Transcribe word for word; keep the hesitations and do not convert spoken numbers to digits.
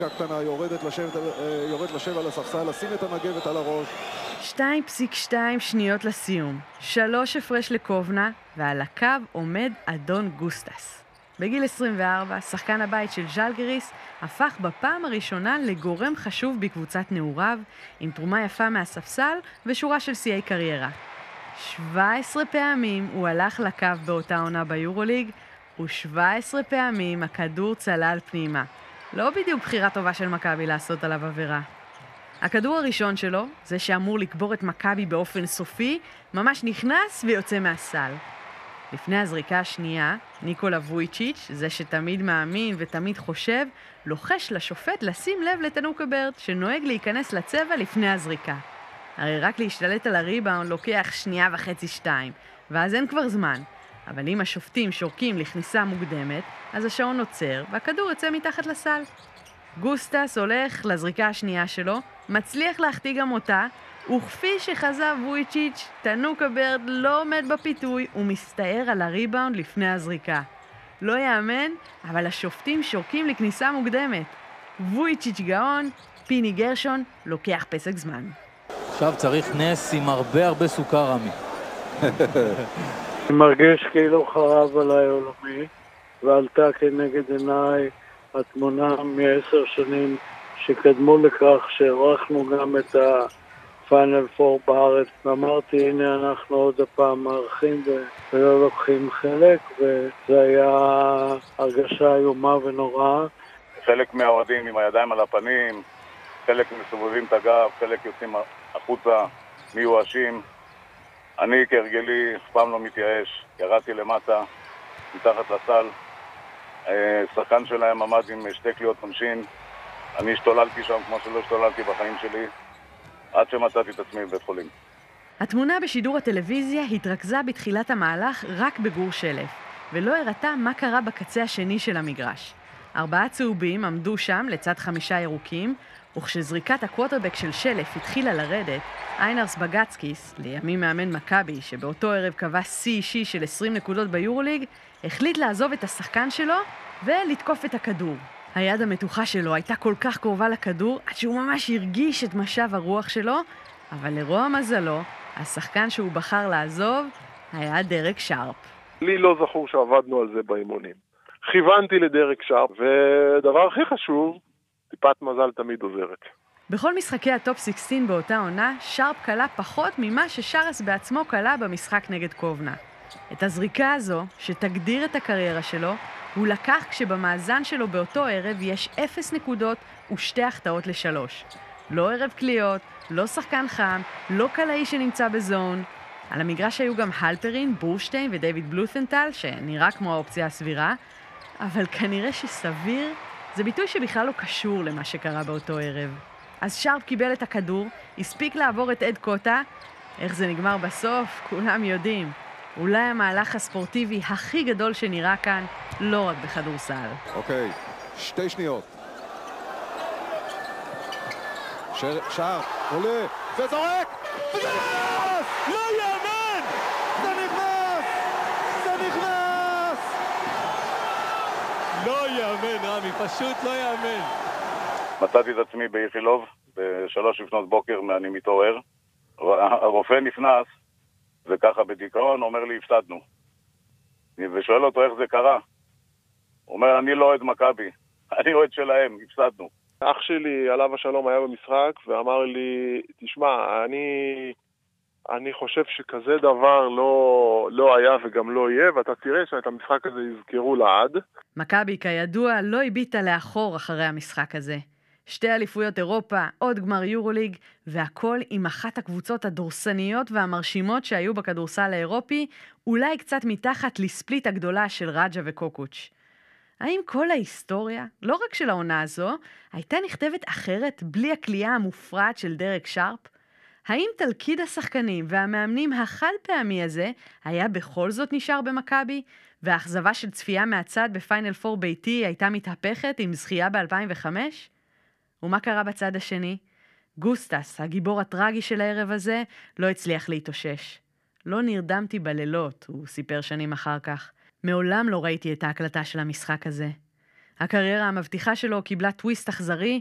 הקטנה יורדת לשבת, יורד לשב על הספסל, לשים את המגבת על הראש. שתיים נקודה שתיים שניות לסיום. שלוש הפרש לקובנה, ועל הקו עומד אדון גוסטס. בגיל עשרים וארבע, שחקן הבית של ז'לגיריס הפך בפעם הראשונה לגורם חשוב בקבוצת נעוריו, עם תרומה יפה מהספסל ושורה של שיאי קריירה. שבע עשרה פעמים הוא הלך לקו באותה עונה ביורוליג, ו-שבע עשרה פעמים הכדור צלל פנימה. לא בדיוק בחירה טובה של מכבי לעשות עליו עבירה. הכדור הראשון שלו, זה שאמור לקבור את מכבי באופן סופי, ממש נכנס ויוצא מהסל. לפני הזריקה השנייה, ניקולה וויצ'יץ', זה שתמיד מאמין ותמיד חושב, לוחש לשופט לשים לב לתנוקה בירד, שנוהג להיכנס לצבע לפני הזריקה. הרי רק להשתלט על הריבאונד לוקח שנייה וחצי שתיים, ואז אין כבר זמן. אבל אם השופטים שורקים לכניסה מוקדמת, אז השעון עוצר והכדור יוצא מתחת לסל. גוסטס הולך לזריקה השנייה שלו, מצליח להחטיא גם אותה, וכפי שחזה וויצ'יץ', תנוקה בירד לא עומד בפיתוי ומסתער על הריבאונד לפני הזריקה. לא יאמן, אבל השופטים שורקים לכניסה מוקדמת. וויצ'יץ' גאון, פיני גרשון לוקח פסק זמן. עכשיו צריך נס עם הרבה הרבה סוכר, רמי. אני מרגיש כאילו חרב עליי עולמי, ועלתה כנגד עיניי התמונה מעשר שנים שקדמו לכך שהרחנו גם את הפיינל פור בארץ, ואמרתי הנה אנחנו עוד הפעם מארחים ולא לוקחים חלק, וזה היה הרגשה איומה ונוראה. חלק מהאוהדים עם הידיים על הפנים, חלק מסובבים את הגב, חלק יוצאים החוצה, מיואשים. אני כהרגלי אף פעם לא מתייאש, ירדתי למטה, מתחת לסל, שחקן שלהם עמד עם שתי קליעות עונשין, אני השתוללתי שם כמו שלא השתוללתי בחיים שלי, עד שמצאתי את עצמי בבית חולים. התמונה בשידור הטלוויזיה התרכזה בתחילת המהלך רק בגור שלף, ולא הראתה מה קרה בקצה השני של המגרש. ארבעה צהובים עמדו שם לצד חמישה ירוקים, וכשזריקת הקווטרבק של שלף התחילה לרדת, איינרס בגצקיס, לימים מאמן מכבי, שבאותו ערב קבע שיא אישי של עשרים נקודות ביורוליג, החליט לעזוב את השחקן שלו ולתקוף את הכדור. היד המתוחה שלו הייתה כל כך קרובה לכדור, עד שהוא ממש הרגיש את משב הרוח שלו, אבל לרוע מזלו, השחקן שהוא בחר לעזוב היה דרק שרפ. לי לא זכור שעבדנו על זה באימונים. כיוונתי לדרק שרפ, ודבר הכי חשוב, טיפת מזל תמיד עוזרת. בכל משחקי הטופ שש עשרה באותה עונה, שרפ קלה פחות ממה ששרס בעצמו קלה במשחק נגד קובנה. את הזריקה הזו, שתגדיר את הקריירה שלו, הוא לקח כשבמאזן שלו באותו ערב יש אפס נקודות ושתי החטאות לשלוש. לא ערב קליות, לא שחקן חם, לא קלעי שנמצא בזון. על המגרש היו גם הלפרין, בורשטיין ודייוויד בלות'נטל, שנראה כמו האופציה הסבירה, אבל כנראה שסביר זה ביטוי שבכלל לא קשור למה שקרה באותו ערב. אז שרפ קיבל את הכדור, הספיק לעבור את אד קוטה. איך זה נגמר בסוף? כולם יודעים. אולי המהלך הספורטיבי הכי גדול שנראה כאן, לא רק בכדורסל. אוקיי, שתי שניות. שרפ עולה וזורק! וזה נכנס! לא יאמן! זה נכנס! זה נכנס! לא יאמן, רמי, פשוט לא יאמן. מצאתי את עצמי באיכילוב, בשלוש לפנות בוקר אני מתעורר. הרופא נכנס, וככה בדיכאון אומר לי, הפסדנו. ושואל אותו איך זה קרה. הוא אומר, אני לא אוהד מכבי, אני אוהד שלהם, הפסדנו. אח שלי עליו השלום היה במשחק ואמר לי, תשמע, אני, אני חושב שכזה דבר לא, לא היה וגם לא יהיה, ואתה תראה שאת המשחק הזה יזכרו לעד. מכבי כידוע לא הביטה לאחור אחרי המשחק הזה. שתי אליפויות אירופה, עוד גמר יורוליג, והכל עם אחת הקבוצות הדורסניות והמרשימות שהיו בכדורסל האירופי, אולי קצת מתחת לספליט הגדולה של רג'ה וקוקוץ'. האם כל ההיסטוריה, לא רק של העונה הזו, הייתה נכתבת אחרת בלי הקליעה המופרעת של דרק שרפ? האם תלכיד השחקנים והמאמנים החד פעמי הזה היה בכל זאת נשאר במכבי, והאכזבה של צפייה מהצד בפיינל פור ביתי הייתה מתהפכת עם זכייה ב-אלפיים וחמש? ומה קרה בצד השני? גוסטס, הגיבור הטרגי של הערב הזה, לא הצליח להתאושש. לא נרדמתי בלילות, הוא סיפר שנים אחר כך. מעולם לא ראיתי את ההקלטה של המשחק הזה. הקריירה המבטיחה שלו קיבלה טוויסט אכזרי